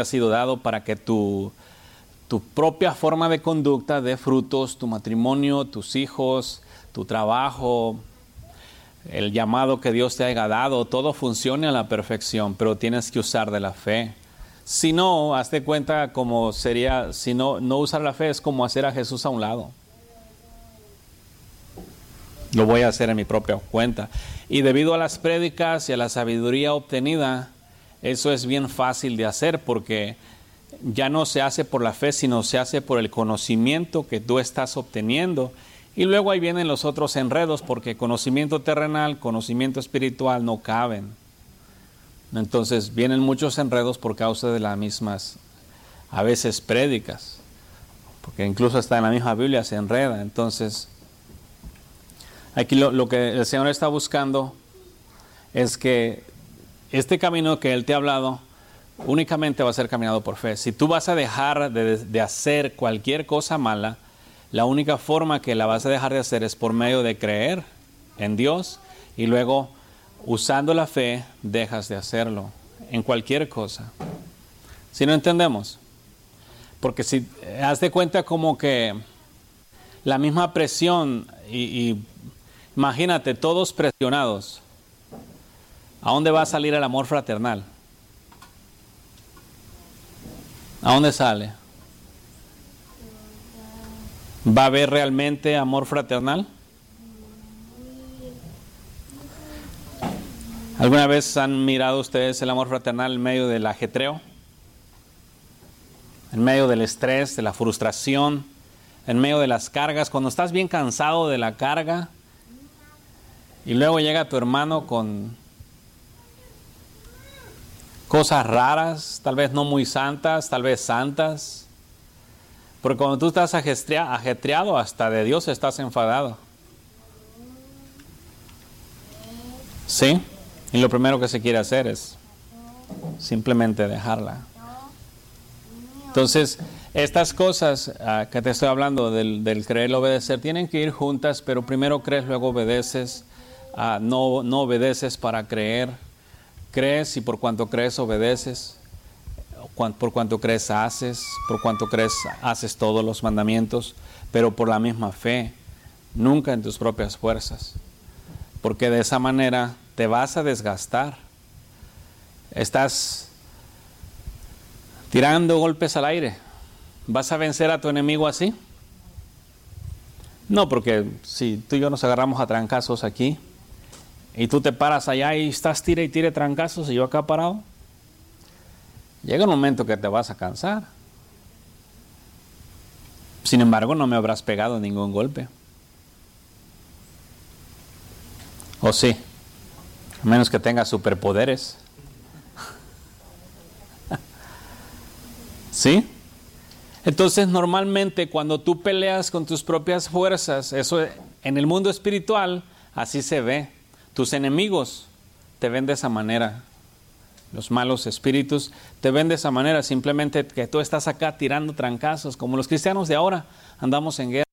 ha sido dado para que tu propia forma de conducta dé frutos, tu matrimonio, tus hijos, tu trabajo, el llamado que Dios te haya dado, todo funcione a la perfección, pero tienes que usar de la fe. Si no, hazte cuenta como sería, si no usar la fe es como hacer a Jesús a un lado. Lo voy a hacer en mi propia cuenta. Y debido a las prédicas y a la sabiduría obtenida, eso es bien fácil de hacer porque ya no se hace por la fe, sino se hace por el conocimiento que tú estás obteniendo. Y luego ahí vienen los otros enredos porque conocimiento terrenal, conocimiento espiritual no caben. Entonces vienen muchos enredos por causa de las mismas, a veces prédicas, porque incluso hasta en la misma Biblia se enreda. Entonces, aquí lo que el Señor está buscando es que este camino que Él te ha hablado únicamente va a ser caminado por fe. Si tú vas a dejar de hacer cualquier cosa mala, la única forma que la vas a dejar de hacer es por medio de creer en Dios y luego usando la fe dejas de hacerlo en cualquier cosa. ¿Sí no entendemos? Porque si haz de cuenta como que la misma presión y imagínate todos presionados, ¿a dónde va a salir el amor fraternal? ¿A dónde sale? ¿Va a haber realmente amor fraternal? ¿Alguna vez han mirado ustedes el amor fraternal en medio del ajetreo? En medio del estrés, de la frustración, en medio de las cargas, cuando estás bien cansado de la carga y luego llega tu hermano con cosas raras, tal vez no muy santas, tal vez santas. Porque cuando tú estás ajetreado, hasta de Dios estás enfadado. ¿Sí? Y lo primero que se quiere hacer es simplemente dejarla. Entonces, estas cosas que te estoy hablando del creer y obedecer, tienen que ir juntas, pero primero crees, luego obedeces. No obedeces para creer. Crees y por cuanto crees, obedeces. Por cuanto crees, haces. Por cuanto crees, haces todos los mandamientos, pero por la misma fe, nunca en tus propias fuerzas. Porque de esa manera te vas a desgastar. Estás tirando golpes al aire. ¿Vas a vencer a tu enemigo así? No, porque si tú y yo nos agarramos a trancazos aquí y tú te paras allá y estás tire y tire trancazos y yo acá parado, llega un momento que te vas a cansar. Sin embargo, no me habrás pegado ningún golpe. ¿O sí? A menos que tengas superpoderes. ¿Sí? Entonces, normalmente cuando tú peleas con tus propias fuerzas, eso en el mundo espiritual, así se ve. Tus enemigos te ven de esa manera. Los malos espíritus te ven de esa manera, simplemente que tú estás acá tirando trancazos, como los cristianos de ahora andamos en guerra.